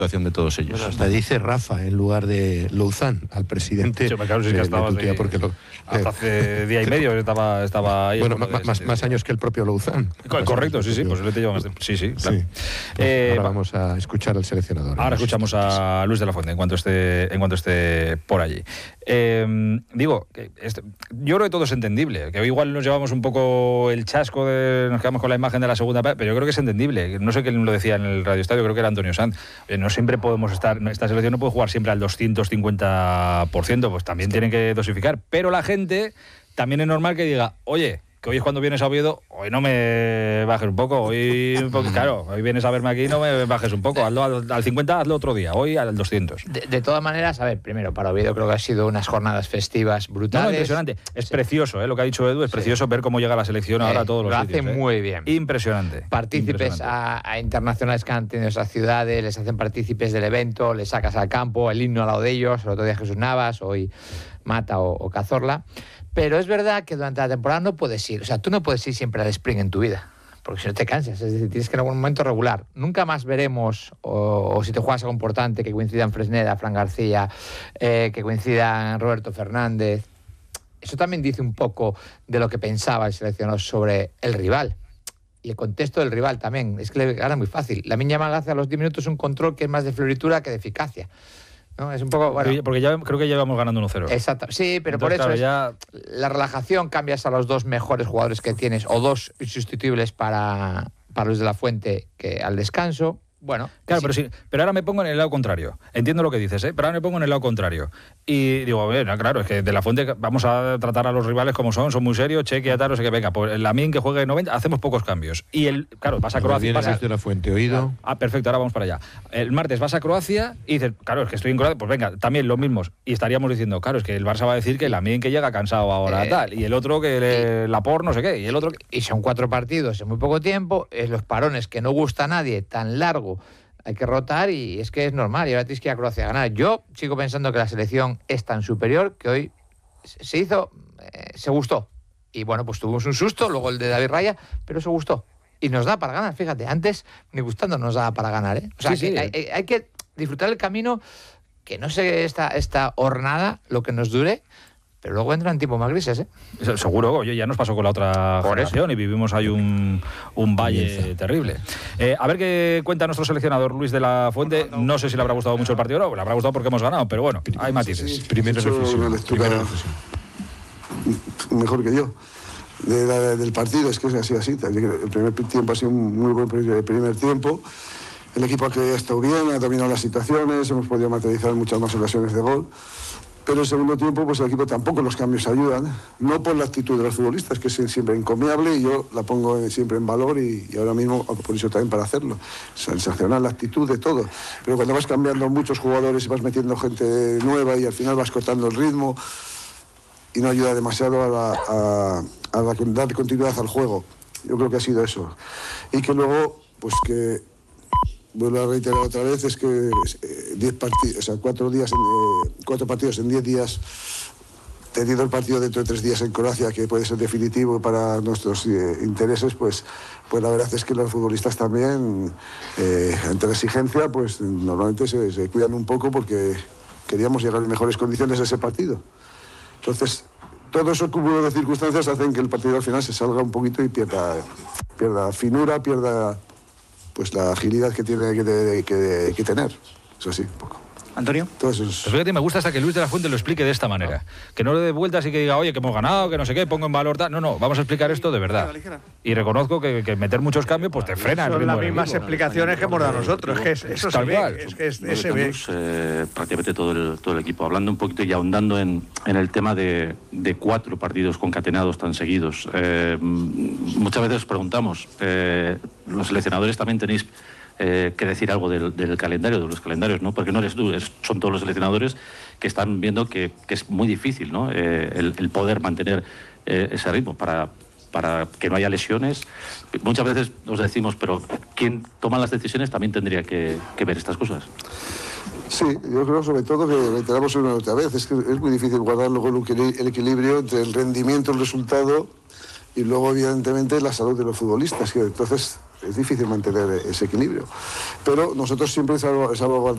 situación de todos ellos. Bueno, hasta dice Rafa en lugar de Louzán, al presidente. Sí, claro, sí que estaba hasta hace día y medio estaba ahí. Bueno, más años que el propio Louzán. Correcto, sí, posiblemente lleva más tiempo. Sí, claro. Ahora vamos a escuchar al seleccionador. Ahora escuchamos a Luis de la Fuente en cuanto esté por allí. Digo, yo creo que todo es entendible, que hoy igual nos llevamos un poco el chasco, nos quedamos con la imagen de la segunda parte, pero yo creo que es entendible. No sé quién lo decía en el Radio Estadio, creo que era Antonio Sanz. No siempre podemos estar, esta selección no puede jugar siempre al 250%, pues también tienen que dosificar, pero la gente también es normal que diga, oye, que hoy es cuando vienes a Oviedo, hoy no me bajes un poco, claro, hoy vienes a verme aquí, no me bajes un poco, hazlo al 50, hazlo otro día, hoy al 200. De todas maneras, a ver, primero, para Oviedo creo que ha sido unas jornadas festivas brutales. No, impresionante, es precioso, lo que ha dicho Edu, es precioso ver cómo llega la selección ahora a todos los sitios. Lo hace muy bien. Impresionante. Partícipes a internacionales que han tenido esas ciudades, les hacen partícipes del evento, les sacas al campo, el himno al lado de ellos, el otro día Jesús Navas, hoy Mata o Cazorla. Pero es verdad que durante la temporada no puedes ir, o sea, tú no puedes ir siempre al sprint en tu vida, porque si no te cansas, es decir, tienes que en algún momento regular. Nunca más veremos, o si te juegas algo importante, que coincidan Fresneda, Fran García, que coincidan Roberto Fernández. Eso también dice un poco de lo que pensaba el seleccionador sobre el rival. Y el contexto del rival también, es que le gana muy fácil. Lamine Yamal hace a los 10 minutos un control que es más de floritura que de eficacia. ¿No? Es un poco, bueno, porque ya creo que ya íbamos ganando 1-0. Exacto, sí, pero entonces, por eso claro, la relajación, cambias a los dos mejores jugadores que tienes o dos insustituibles para Luis de la Fuente que al descanso. Bueno, claro, sí. pero ahora me pongo en el lado contrario. Entiendo lo que dices, pero ahora me pongo en el lado contrario. Y digo, bueno, claro, es que de la Fuente vamos a tratar a los rivales como son muy serios, cheque, tal, no sé qué, venga, pues el Lamine que juegue 90, hacemos pocos cambios. Y claro, vas a Croacia. De la Fuente, oído. Perfecto, ahora vamos para allá. El martes vas a Croacia y dices, claro, es que estoy en Croacia, pues venga, también los mismos. Y estaríamos diciendo, claro, es que el Barça va a decir que el Lamine que llega cansado ahora, tal, y el otro que Laporte no sé qué, y el otro. Y son 4 partidos en muy poco tiempo, es los parones que no gusta a nadie, tan largo. Hay que rotar y es que es normal. Y ahora tienes que ir a Croacia a ganar. Yo sigo pensando que la selección es tan superior que hoy se hizo, se gustó. Y bueno, pues tuvimos un susto, luego el de David Raya, pero se gustó. Y nos da para ganar, fíjate. Antes, ni gustando, nos da para ganar, ¿eh? O sea, sí, hay que disfrutar el camino, que no sé esta hornada, lo que nos dure. Pero luego entran tiempos más grises, ¿eh? Seguro, oye, ya nos pasó con la otra generación y vivimos ahí un valle terrible. A ver qué cuenta nuestro seleccionador Luis de la Fuente. No sé si le habrá gustado mucho el partido o no, le habrá gustado porque hemos ganado, pero bueno, hay matices. Sí, primera reflexión. Mejor que yo. Del partido, es que es así. El primer tiempo ha sido un muy buen primer tiempo. El equipo ha estado bien, ha dominado las situaciones, hemos podido materializar muchas más ocasiones de gol. Pero el segundo tiempo, pues el equipo tampoco los cambios ayudan, no por la actitud de los futbolistas, que es siempre encomiable y yo la pongo siempre en valor y ahora mismo por eso también para hacerlo. Sensacional la actitud de todo. Pero cuando vas cambiando muchos jugadores y vas metiendo gente nueva y al final vas cortando el ritmo y no ayuda demasiado a dar continuidad al juego. Yo creo que ha sido eso. Y que luego, pues que... Vuelvo a reiterar otra vez, es que 10 partidos, o sea, 4 partidos en 10 días, teniendo el partido dentro de 3 días en Croacia, que puede ser definitivo para nuestros intereses, pues la verdad es que los futbolistas también, ante la exigencia, pues normalmente se cuidan un poco porque queríamos llegar en mejores condiciones a ese partido. Entonces, todo eso cúmulo de circunstancias hacen que el partido al final se salga un poquito y pierda finura, pierda... pues la agilidad que tiene que tener. Eso sí, un poco. Antonio. Pues fíjate, me gusta hasta que Luis de la Fuente lo explique de esta manera. Que no le dé vueltas y que diga, oye, que hemos ganado, que no sé qué, pongo en valor tal. No, vamos a explicar esto de verdad. Y reconozco que meter muchos cambios pues te frena. Son las mismas explicaciones que hemos dado nosotros. Es que eso se ve. Es que se ve. Prácticamente todo el equipo. Hablando un poquito y ahondando en el tema de 4 partidos concatenados tan seguidos. Muchas veces os preguntamos, los seleccionadores también tenéis... que decir algo del calendario, de los calendarios, ¿no? Porque no eres tú, son todos los seleccionadores que están viendo que es muy difícil, ¿no? El poder mantener ese ritmo para que no haya lesiones. Muchas veces nos decimos, pero quien toma las decisiones también tendría que ver estas cosas. Sí, yo creo sobre todo que reiteramos una otra vez, es que es muy difícil guardar luego el equilibrio entre el rendimiento, el resultado y luego evidentemente la salud de los futbolistas, que entonces es difícil mantener ese equilibrio. Pero nosotros siempre salvaguardamos